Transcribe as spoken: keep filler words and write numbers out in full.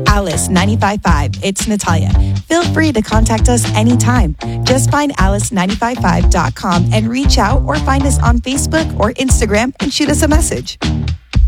Alice ninety-five point five. It's Natalia. Feel free to contact us anytime. Just find alice nine five five dot com and reach out, or find us on Facebook or Instagram and shoot us a message.